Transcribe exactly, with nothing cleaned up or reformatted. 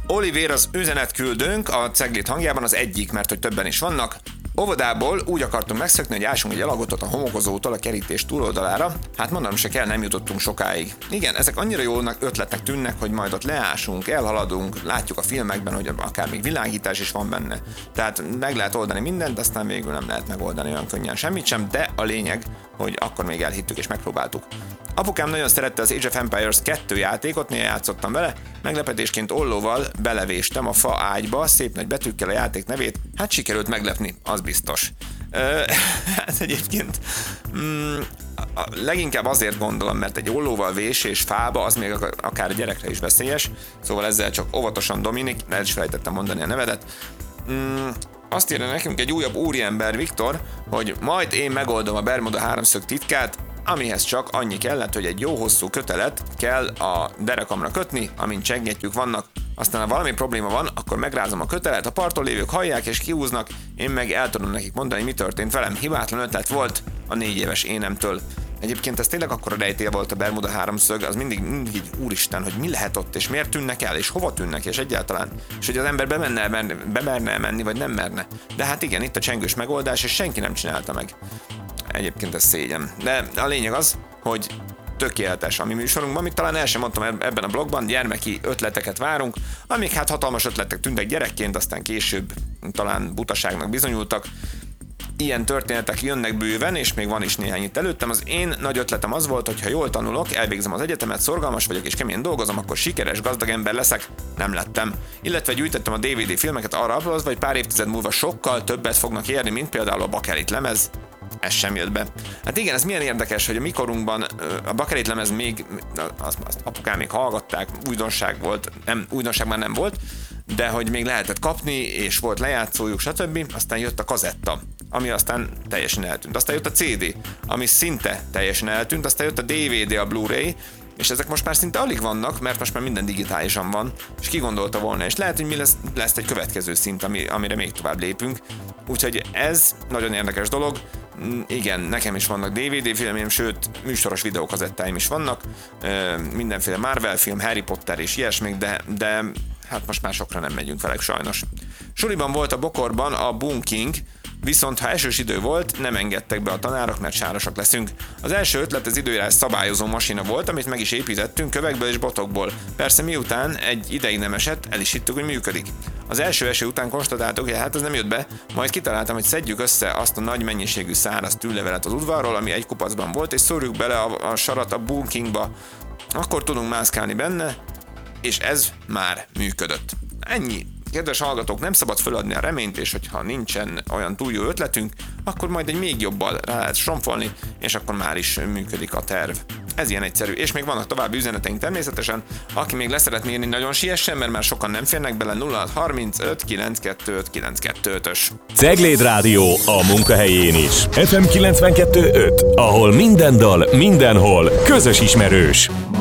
Olivér az üzenetküldőnk a Ceglét hangjában az egyik, mert hogy többen is vannak. Óvodából úgy akartunk megszökni, hogy ásunk egy alagotot a homokozótól a kerítés túloldalára. Hát mondanom se kell, nem jutottunk sokáig. Igen, ezek annyira jónak ötletnek tűnnek, hogy majd ott leásunk, elhaladunk, látjuk a filmekben, hogy akár még világítás is van benne. Tehát meg lehet oldani mindent, aztán végül nem lehet megoldani olyan könnyen semmit sem, de a lényeg, hogy akkor még elhittük és megpróbáltuk. Apukám nagyon szerette az Age of Empires kettő játékot, néha játszottam vele, meglepetésként ollóval belevéstem a fa ágyba, szép nagy betűkkel a játék nevét, hát sikerült meglepni, az biztos. Ö, hát egyébként mm, a, a, leginkább azért gondolom, mert egy ollóval vésés fába, az még akár a gyerekre is veszélyes, szóval ezzel csak óvatosan Dominik, el is felejtettem mondani a nevedet. Mm, azt írja nekünk egy újabb úriember, Viktor, hogy majd én megoldom a Bermuda háromszög titkát, amihez csak annyi kellett, hogy egy jó hosszú kötelet kell a derekamra kötni, amint csengettyűk vannak, aztán ha valami probléma van, akkor megrázom a kötelet, a parton lévők hallják és kihúznak, én meg el tudom nekik mondani, mi történt velem. Hibátlan ötlet volt a négy éves énemtől. Egyébként ez tényleg akkora rejtély volt a Bermuda háromszög, az mindig, mindig így, úristen, hogy mi lehet ott, és miért tűnnek el, és hova tűnnek, és egyáltalán, és hogy az ember bemenne, bemenne, bemerne menni, vagy nem merne. De hát igen, itt a csengős megoldás, és senki nem csinálta meg. Egyébként ez szégyen. De a lényeg az, hogy tökéletes a mi műsorunkban, amit talán el sem mondtam ebben a blogban, gyermeki ötleteket várunk, amik hát hatalmas ötletek tűntek gyerekként, aztán később talán butaságnak bizonyultak. Ilyen történetek jönnek bőven, és még van is néhány itt előttem. Az én nagy ötletem az volt, hogy ha jól tanulok, elvégzem az egyetemet, szorgalmas vagyok és keményen dolgozom, akkor sikeres, gazdag ember leszek. Nem lettem. Illetve gyűjtöttem a dé vé dé filmeket arra alapozva, hogy pár évtized múlva sokkal többet fognak érni, mint például a Bakelit lemez. Ez sem jött be. Hát igen, ez milyen érdekes, hogy a mikorunkban a Bakelit lemez még, azt, azt apukám még hallgatták, újdonság volt, nem, újdonság már nem volt, de hogy még lehetett kapni, és volt lejátszójuk, stb. Aztán jött a kazetta, ami aztán teljesen eltűnt. Aztán jött a cé dé, ami szinte teljesen eltűnt, aztán jött a dé vé dé, a Blu-ray, és ezek most már szinte alig vannak, mert most már minden digitálisan van, és ki gondolta volna, és lehet, hogy mi lesz, lesz egy következő szint, ami, amire még tovább lépünk. Úgyhogy ez nagyon érdekes dolog. Igen, nekem is vannak dé vé dé filmjeim, sőt, műsoros videókazettáim is vannak, mindenféle Marvel film, Harry Potter és ilyesmik, de, de hát most már sokra nem megyünk velük sajnos. Suliban volt a Bokorban a Boom King, viszont ha esős idő volt, nem engedtek be a tanárok, mert sárosak leszünk. Az első ötlet az időjárás szabályozó masina volt, amit meg is építettünk kövekből és botokból. Persze miután egy ideig nem esett, el is hittük, hogy működik. Az első eső után konstatáltuk, hogy hát ez nem jött be, majd kitaláltam, hogy szedjük össze azt a nagy mennyiségű száraz tűlevelet az udvarról, ami egy kupacban volt, és szórjuk bele a, a sarat a Boom Kingba. Akkor tudunk mászkálni benne, és ez már működött. Ennyi. Kedves hallgatók, nem szabad föladni a reményt, és hogyha nincsen olyan túl jó ötletünk, akkor majd egy még jobbal rá lehet stromfolni, és akkor már is működik a terv. Ez ilyen egyszerű, és még vannak további üzeneteink természetesen. Aki még leszeretné írni, nagyon siessen, mert már sokan nem férnek bele. Nulla hat harmincöt kilencvenkettő kilencvenkettő-ös Cegléd Rádió a munkahelyén is. ef em kilencvenkettő öt, ahol minden dal, mindenhol közös ismerős.